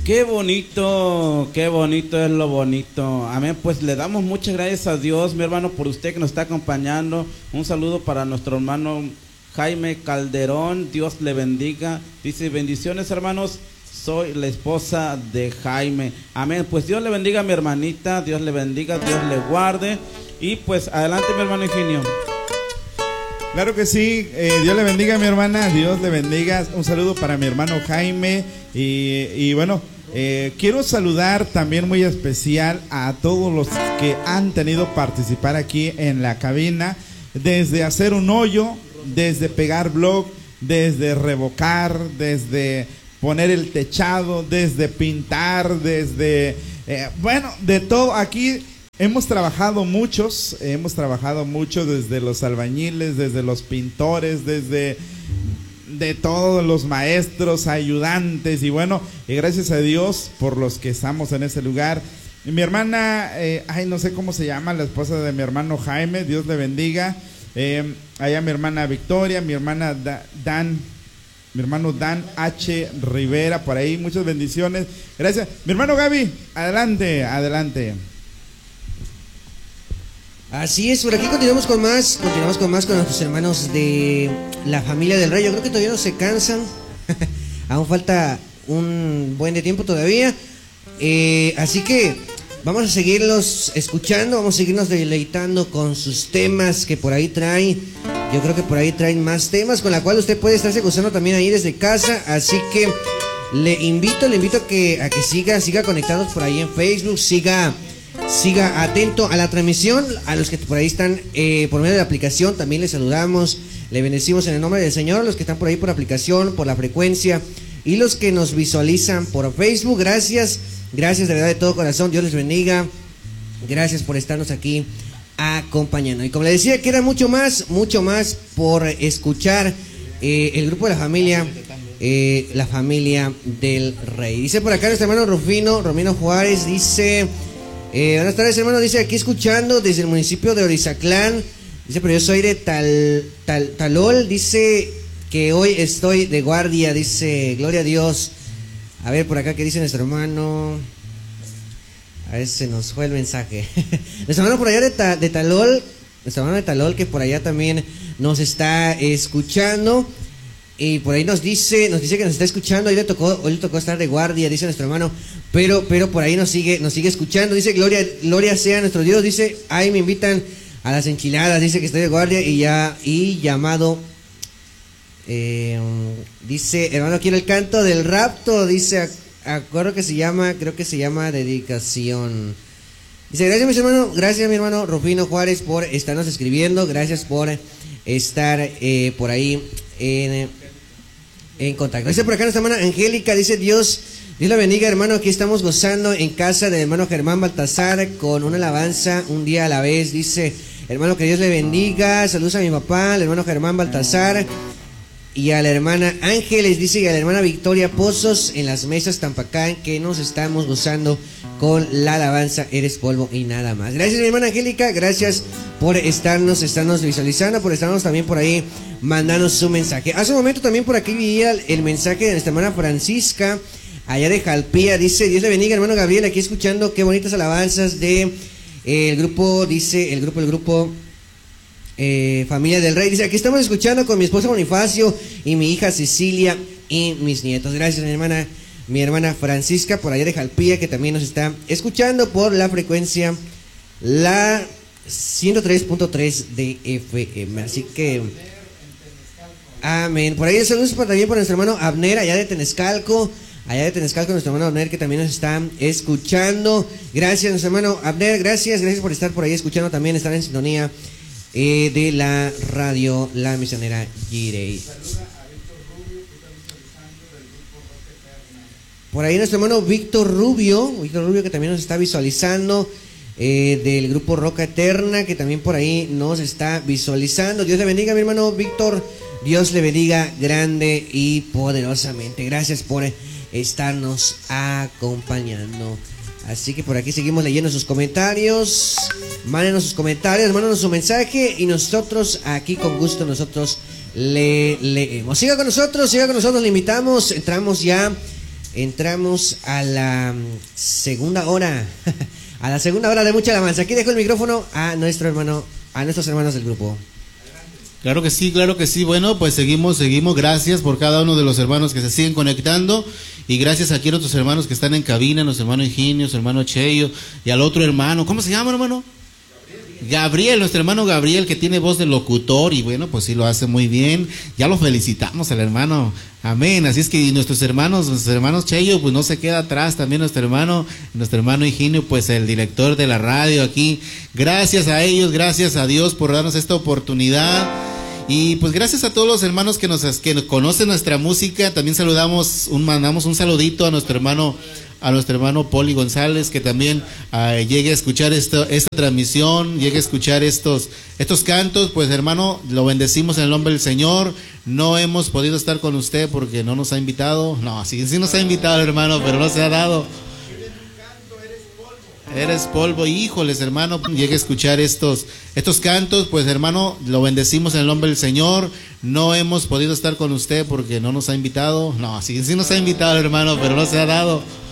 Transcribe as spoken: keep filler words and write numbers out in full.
Qué bonito, qué bonito es lo bonito. Amén, pues le damos muchas gracias a Dios, mi hermano, por usted que nos está acompañando. Un saludo para nuestro hermano Jaime Calderón, Dios le bendiga. Dice, bendiciones hermanos, soy la esposa de Jaime. Amén, pues Dios le bendiga a mi hermanita, Dios le bendiga, Dios le guarde. Y pues adelante mi hermano Ingenio. Claro que sí, eh, Dios le bendiga a mi hermana, Dios le bendiga. Un saludo para mi hermano Jaime. Y, y bueno, eh, quiero saludar también muy especial a todos los que han tenido participar aquí en la cabina, desde hacer un hoyo, desde pegar bloc, desde revocar, desde poner el techado, desde pintar, desde, eh, bueno, de todo. Aquí hemos trabajado muchos, hemos trabajado mucho desde los albañiles, desde los pintores, desde de todos los maestros, ayudantes, y bueno, y gracias a Dios por los que estamos en ese lugar. Y mi hermana, eh, ay, no sé cómo se llama, la esposa de mi hermano Jaime, Dios le bendiga. Eh, allá mi hermana Victoria, mi hermana da, Dan, mi hermano Dan H. Rivera, por ahí, muchas bendiciones. Gracias. Mi hermano Gaby, adelante, adelante. Así es, por aquí continuamos con más, continuamos con más con nuestros hermanos de la familia del Rey. Yo creo que todavía no se cansan, aún falta un buen de tiempo todavía, eh, así que vamos a seguirlos escuchando, vamos a seguirnos deleitando con sus temas que por ahí traen. Yo creo que por ahí traen más temas con la cual usted puede estarse gozando también ahí desde casa, así que le invito, le invito a que, a que siga, siga conectados por ahí en Facebook, siga... Siga atento a la transmisión. A los que por ahí están eh, por medio de la aplicación también les saludamos, le bendecimos en el nombre del Señor. Los que están por ahí por aplicación, por la frecuencia, y los que nos visualizan por Facebook, gracias, gracias de verdad de todo corazón, Dios les bendiga. Gracias por estarnos aquí acompañando. Y como le decía, queda mucho más, mucho más por escuchar. eh, El grupo de la familia, eh, la familia del Rey. Dice por acá nuestro hermano Rufino, Romino Juárez, dice... Eh, buenas tardes hermano, dice aquí escuchando desde el municipio de Orizaclán. Dice, pero yo soy de Tal, Tal, Talol. Dice que hoy estoy de guardia. Dice, gloria a Dios. A ver por acá, ¿qué dice nuestro hermano? A ver, se nos fue el mensaje. Nuestro hermano por allá de, ta, de Talol, nuestro hermano de Talol, que por allá también nos está escuchando. Y por ahí nos dice, nos dice que nos está escuchando. Hoy le tocó, hoy le tocó estar de guardia, dice nuestro hermano, pero, pero por ahí nos sigue, nos sigue escuchando. Dice, gloria, gloria sea nuestro Dios. Dice, ahí me invitan a las enchiladas. Dice que estoy de guardia y ya, y llamado. Eh, dice, hermano, quiero el canto del rapto. Dice, acuerdo que se llama, creo que se llama dedicación. Dice, gracias mis hermanos, gracias mi hermano Rufino Juárez por estarnos escribiendo. Gracias por estar eh, por ahí en en contacto. Dice por acá nuestra hermana Angélica, dice Dios, Dios la bendiga hermano, aquí estamos gozando en casa del hermano Germán Baltasar con una alabanza un día a la vez. Dice, hermano, que Dios le bendiga, saludos a mi papá, al hermano Germán Baltasar y a la hermana Ángeles, dice, y a la hermana Victoria Pozos en las mesas Tampacán, que nos estamos gozando con la alabanza Eres polvo y nada más. Gracias mi hermana Angélica, gracias por estarnos, estarnos visualizando, por estarnos también por ahí mandando su mensaje. Hace un momento también por aquí vi el, el mensaje de nuestra hermana Francisca, allá de Jalpía. Dice, Dios le bendiga hermano Gabriel, aquí escuchando qué bonitas alabanzas de eh, el grupo, dice, el grupo, el grupo eh, Familia del Rey. Dice, aquí estamos escuchando con mi esposo Bonifacio y mi hija Cecilia y mis nietos. Gracias mi hermana, mi hermana Francisca por allá de Jalpía, que también nos está escuchando por la frecuencia, la ciento tres punto tres de F M. Así que amén. Por ahí saludos para, también por nuestro hermano Abner, allá de Tenescalco, allá de Tenescalco, nuestro hermano Abner, que también nos está escuchando. Gracias, nuestro hermano Abner, gracias, gracias por estar por ahí escuchando también, estar en sintonía eh, de la radio La Misionera Jirey. Por ahí nuestro hermano Víctor Rubio, Víctor Rubio que también nos está visualizando. Eh, del grupo Roca Eterna, que también por ahí nos está visualizando. Dios le bendiga mi hermano Víctor, Dios le bendiga grande y poderosamente. Gracias por estarnos acompañando. Así que por aquí seguimos leyendo sus comentarios. Mándenos sus comentarios, mándenos su mensaje y nosotros aquí con gusto nosotros le leemos. Siga con nosotros, siga con nosotros, le invitamos. Entramos ya entramos a la segunda hora, a la segunda hora de Mucha Alabanza. Aquí dejo el micrófono a nuestro hermano, a nuestros hermanos del grupo. Claro que sí, claro que sí. Bueno, pues seguimos, seguimos. Gracias por cada uno de los hermanos que se siguen conectando. Y gracias aquí a nuestros hermanos que están en cabina, nuestro hermano Higinio, su hermano Cheyo, y al otro hermano, ¿cómo se llama, hermano? Gabriel, nuestro hermano Gabriel, que tiene voz de locutor, y bueno, pues sí lo hace muy bien. Ya lo felicitamos al hermano. Amén. Así es que nuestros hermanos, nuestros hermanos Cheyo, pues no se queda atrás. También nuestro hermano, nuestro hermano Higinio, pues el director de la radio aquí. Gracias a ellos, gracias a Dios por darnos esta oportunidad. Y pues gracias a todos los hermanos que nos que conocen nuestra música. También saludamos, un, mandamos un saludito a nuestro hermano, a nuestro hermano Poli González, que también uh, llegue a escuchar esto, esta transmisión, llegue a escuchar estos, estos cantos. Pues hermano, lo bendecimos en el nombre del Señor. No hemos podido estar con usted porque no nos ha invitado. No, sí, sí nos ha invitado, hermano, pero no se ha dado. Eres polvo, híjoles, hermano, llegue a escuchar estos, estos cantos. Pues hermano, lo bendecimos en el nombre del Señor. No hemos podido estar con usted porque no nos ha invitado. No, sí, sí nos ha invitado, hermano, pero no se ha dado.